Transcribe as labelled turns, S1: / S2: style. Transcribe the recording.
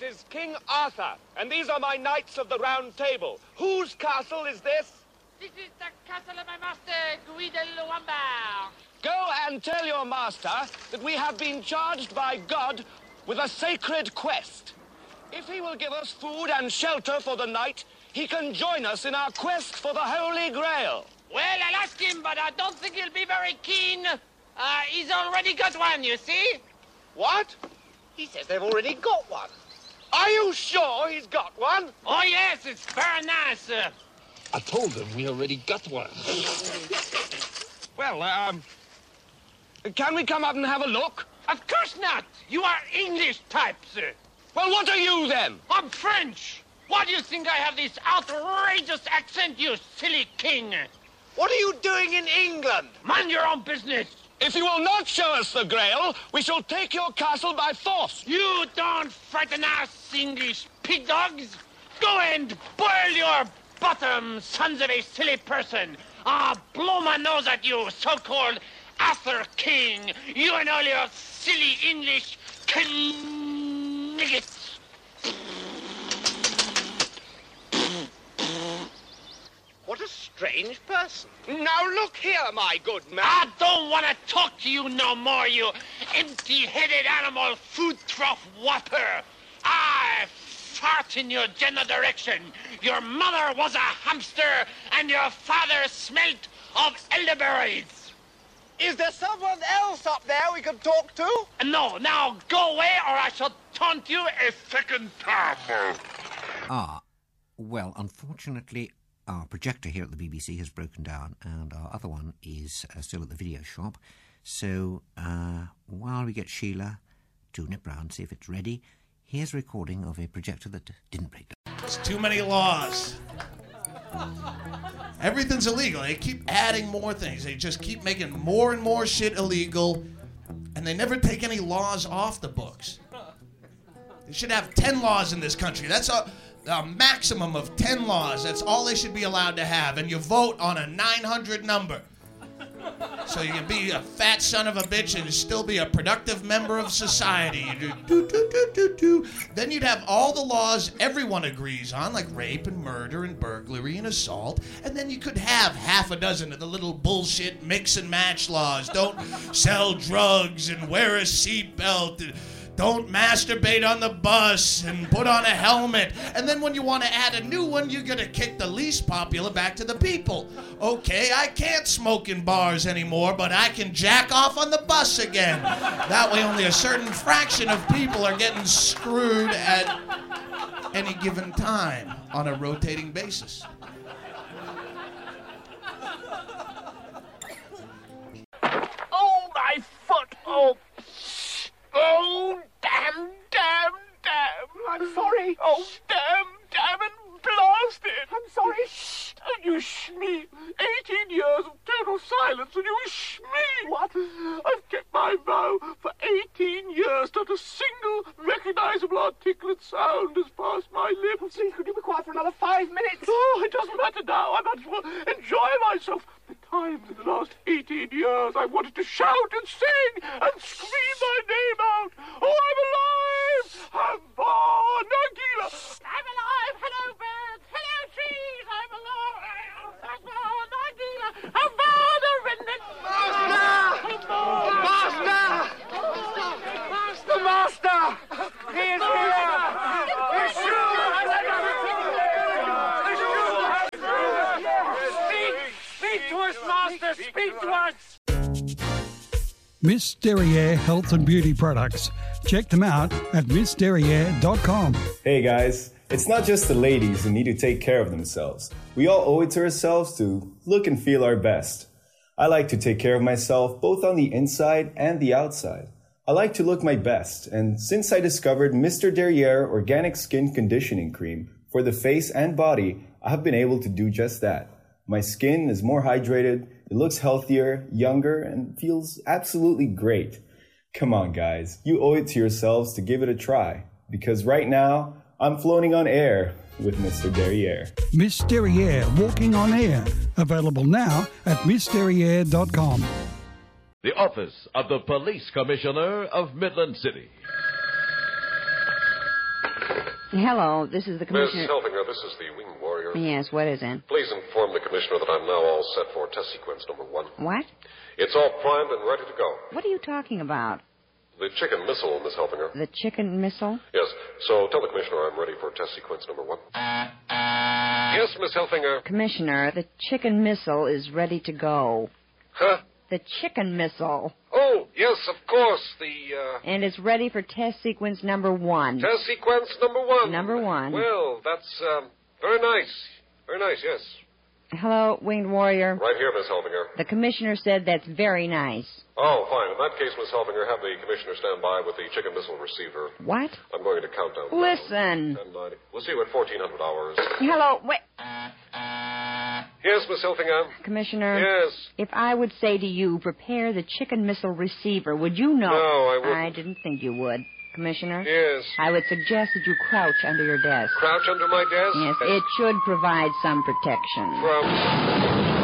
S1: is King Arthur, and these are my knights of the Round Table. Whose castle is this?
S2: This is the castle of my master, Guy de Lombard.
S1: Go and tell your master that we have been charged by God with a sacred quest. If he will give us food and shelter for the night, he can join us in our quest for the Holy Grail.
S2: Well, I'll ask him, but I don't think he'll be very keen. He's already got one, you see?
S1: What?
S2: He says they've already got one.
S1: Are you sure he's got one?
S2: Oh, yes, it's very nice.
S3: I told him we already got one.
S1: Well, can we come up and have a look?
S2: Of course not. You are English types.
S1: Well, what are you then?
S2: I'm French. Why do you think I have this outrageous accent, you silly king?
S1: What are you doing in England?
S2: Mind your own business.
S1: If you will not show us the Grail, we shall take your castle by force.
S2: You don't frighten us, English pig dogs. Go and boil your bottom, sons of a silly person. I'll blow my nose at you, so-called Arthur King. You and all your silly English kniggets.
S1: What a strange person. Now look here, my good man.
S2: I don't want to talk to you no more, you empty-headed animal food trough whopper. I fart in your general direction. Your mother was a hamster, and your father smelt of elderberries.
S1: Is there someone else up there we can talk to?
S2: No, now go away, or I shall taunt you a second time.
S4: Well, unfortunately, our projector here at the BBC has broken down, and our other one is still at the video shop. So, while we get Sheila to nip round, see if it's ready, here's a recording of a projector that didn't break down.
S5: There's too many laws. Everything's illegal. They keep adding more things. They just keep making more and more shit illegal, and they never take any laws off the books. They should have 10 laws in this country. That's a maximum of 10 laws. That's all they should be allowed to have. And you vote on a 900 number. So you can be a fat son of a bitch and still be a productive member of society. You do. Then you'd have all the laws everyone agrees on, like rape and murder and burglary and assault. And then you could have half a dozen of the little bullshit mix and match laws. Don't sell drugs and wear a seatbelt. Don't masturbate on the bus and put on a helmet. And then when you want to add a new one, you're going to kick the least popular back to the people. Okay, I can't smoke in bars anymore, but I can jack off on the bus again. That way only a certain fraction of people are getting screwed at any given time on a rotating basis.
S2: Oh, my foot! Oh, damn. I'm sorry. Oh, damn and blast it. I'm sorry. Shh. You shmee. 18 years of total silence and you shmee. What? I've kept my vow for 18 years. Not a single recognizable articulate sound has passed my lips. Well, please, could you be quiet for another 5 minutes? Oh, it doesn't matter now. I might as well enjoy myself. The times in the last 18 years I wanted to shout and sing and scream my name out. Oh, I'm alive! I'm born, Nagila! I'm alive! Hello, birds! Hello, trees! I'm alive! I'm born, Nagila! I'm born, a remnant!
S1: Master! He is here! Speak to us, Master! Speak to us!
S6: Miss Derriere Health and Beauty Products. Check them out at missderriere.com.
S7: Hey guys, it's not just the ladies who need to take care of themselves. We all owe it to ourselves to look and feel our best. I like to take care of myself both on the inside and the outside. I like to look my best, and since I discovered Mr. Derriere Organic Skin Conditioning Cream for the face and body, I have been able to do just that. My skin is more hydrated, it looks healthier, younger, and feels absolutely great. Come on guys, you owe it to yourselves to give it a try, because right now, I'm floating on air with Mr. Derriere.
S6: Miss Derriere Walking on Air. Available now at missderriere.com.
S8: The Office of the Police Commissioner of Midland City.
S9: Hello, this is the Commissioner.
S10: Miss Helfinger, this is the Wing Warrior.
S9: Yes, what is it?
S10: Please inform the Commissioner that I'm now all set for test sequence number 1.
S9: What?
S10: It's all primed and ready to go.
S9: What are you talking about?
S10: The chicken missile, Miss Helfinger.
S9: The chicken missile?
S10: Yes, so tell the Commissioner I'm ready for test sequence number 1. Yes, Miss Helfinger.
S9: Commissioner, the chicken missile is ready to go.
S10: Huh?
S9: The chicken missile.
S10: Oh, yes, of course,
S9: And it's ready for test sequence number 1.
S10: Test sequence number 1.
S9: Number 1.
S10: Well, that's, very nice. Very nice, yes.
S9: Hello, Winged Warrior.
S10: Right here, Miss Helfinger.
S9: The Commissioner said that's very nice.
S10: Oh, fine. In that case, Miss Helfinger, have the Commissioner stand by with the chicken missile receiver.
S9: What?
S10: I'm going to count down.
S9: Listen.
S10: 10:90. We'll see you at 1400 hours.
S9: Hello, wait.
S10: Yes, Miss Helfinger.
S9: Commissioner.
S10: Yes.
S9: If I would say to you, prepare the chicken missile receiver, would you know?
S10: No, I wouldn't.
S9: I didn't think you would. Commissioner?
S10: Yes.
S9: I would suggest that you crouch under your desk.
S10: Crouch under my desk?
S9: Yes, it should provide some protection.
S10: From...